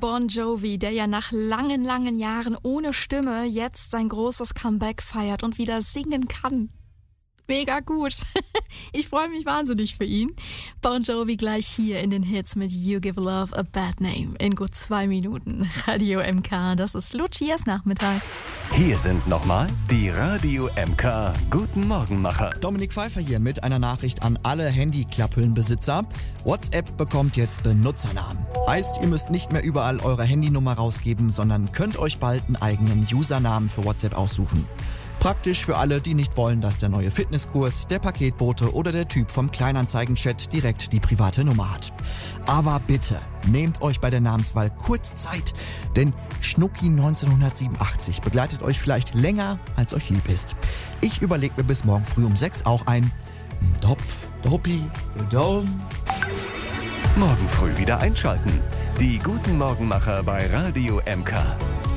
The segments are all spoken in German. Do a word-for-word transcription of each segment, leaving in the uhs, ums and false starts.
Bon Jovi, der ja nach langen, langen Jahren ohne Stimme jetzt sein großes Comeback feiert und wieder singen kann. Mega gut. Ich freue mich wahnsinnig für ihn. Bon Jovi gleich hier in den Hits mit You Give Love a Bad Name in gut zwei Minuten. Radio M K, das ist Lucias Nachmittag. Hier sind nochmal die Radio M K Guten Morgenmacher. Dominik Pfeiffer hier mit einer Nachricht an alle Handyklapphüllenbesitzer. WhatsApp bekommt jetzt Benutzernamen. Heißt, ihr müsst nicht mehr überall eure Handynummer rausgeben, sondern könnt euch bald einen eigenen Usernamen für WhatsApp aussuchen. Praktisch für alle, die nicht wollen, dass der neue Fitnesskurs, der Paketbote oder der Typ vom Kleinanzeigenchat direkt die private Nummer hat. Aber bitte, nehmt euch bei der Namenswahl kurz Zeit, denn Schnucki neunzehnhundertsiebenundachtzig begleitet euch vielleicht länger, als euch lieb ist. Ich überlege mir bis morgen früh um sechs auch ein Dopf, Doppi, Dom. Morgen früh wieder einschalten. Die Guten Morgenmacher bei Radio M K.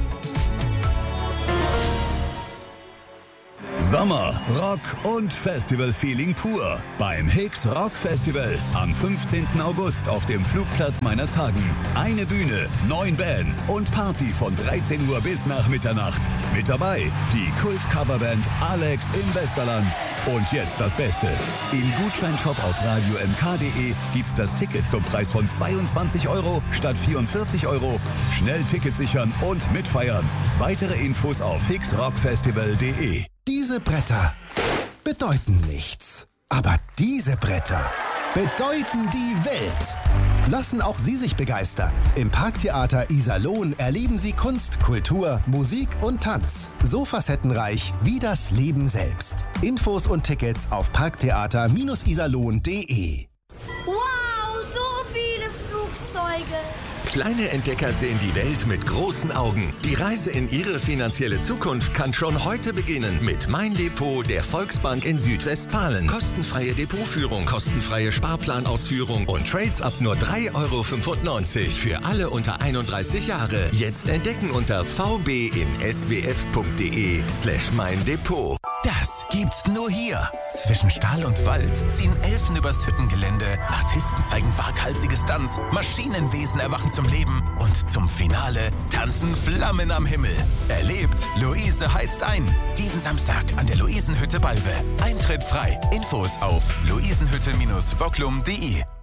Sommer, Rock und Festival-Feeling pur beim Hicks Rock Festival am fünfzehnten August auf dem Flugplatz Meinershagen. Eine Bühne, neun Bands und Party von dreizehn Uhr bis nach Mitternacht. Mit dabei die Kult-Coverband Alex im Westerland. Und jetzt das Beste. Im Gutscheinshop auf radio m k punkt d e gibt's das Ticket zum Preis von zweiundzwanzig Euro statt vierundvierzig Euro. Schnell Ticket sichern und mitfeiern. Weitere Infos auf hicks rock festival punkt d e. Diese Bretter bedeuten nichts. Aber diese Bretter bedeuten die Welt. Lassen auch Sie sich begeistern. Im Parktheater Iserlohn erleben Sie Kunst, Kultur, Musik und Tanz. So facettenreich wie das Leben selbst. Infos und Tickets auf parktheater iserlohn punkt d e. Wow, so viele Flugzeuge. Kleine Entdecker sehen die Welt mit großen Augen. Die Reise in ihre finanzielle Zukunft kann schon heute beginnen mit Mein Depot der Volksbank in Südwestfalen. Kostenfreie Depotführung, kostenfreie Sparplanausführung und Trades ab nur drei Euro fünfundneunzig für alle unter einunddreißig Jahre. Jetzt entdecken unter v b in s w f punkt d e slash mein Depot. Das gibt's nur hier. Zwischen Stahl und Wald ziehen Elfen übers Hüttengelände, Artisten zeigen waghalsige Stunts, Maschinenwesen erwachen zum Leben und zum Finale tanzen Flammen am Himmel. Erlebt, Luise heizt ein. Diesen Samstag an der Luisenhütte Balve. Eintritt frei. Infos auf luisenhütte Bindestrich wocklum punkt d e.